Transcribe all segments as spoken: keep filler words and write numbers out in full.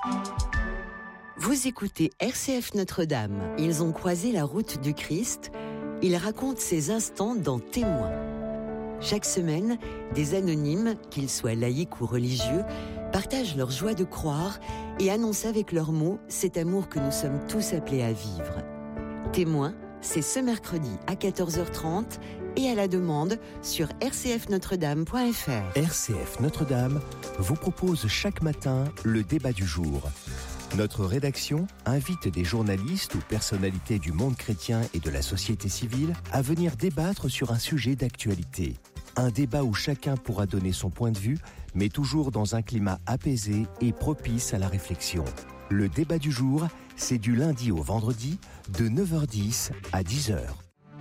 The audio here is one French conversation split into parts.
Vous écoutez R C F Notre-Dame. Ils ont croisé la route du Christ. Ils racontent ces instants dans Témoins. Chaque semaine, des anonymes, qu'ils soient laïcs ou religieux, partagent leur joie de croire et annoncent avec leurs mots cet amour que nous sommes tous appelés à vivre. Témoins, c'est ce mercredi à quatorze heures trente et à la demande sur r c f notre dame point f r. R C F Notre-Dame vous propose chaque matin le débat du jour. Notre rédaction invite des journalistes ou personnalités du monde chrétien et de la société civile à venir débattre sur un sujet d'actualité. Un débat où chacun pourra donner son point de vue, mais toujours dans un climat apaisé et propice à la réflexion. Le débat du jour, c'est du lundi au vendredi, de neuf heures dix à dix heures.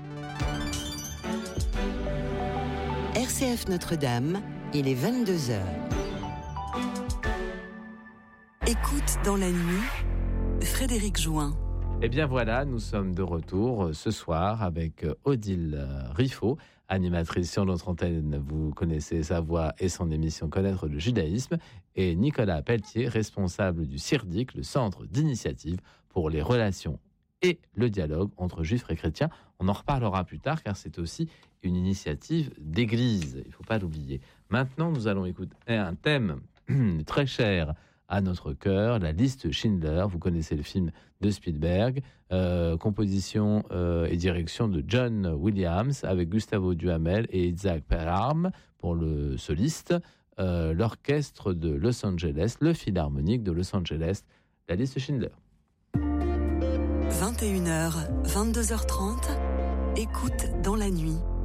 R C F Notre-Dame, il est vingt-deux heures. Écoute dans la nuit, Frédéric Join. Eh bien voilà, nous sommes de retour ce soir avec Odile Riffaut, animatrice sur notre antenne. Vous connaissez sa voix et son émission Connaître le judaïsme. Et Nicolas Pelletier, responsable du CIRDIC, le Centre d'initiative pour les relations et le dialogue entre juifs et chrétiens. On en reparlera plus tard car c'est aussi une initiative d'église, il ne faut pas l'oublier. Maintenant, nous allons écouter un thème très cher à notre cœur, la liste Schindler. Vous connaissez le film de Spielberg, euh, composition euh, et direction de John Williams avec Gustavo Duhamel et Isaac Perarm pour le soliste, euh, l'orchestre de Los Angeles, le Philharmonique de Los Angeles, la liste Schindler. vingt et une heures, vingt-deux heures trente, écoute dans la nuit.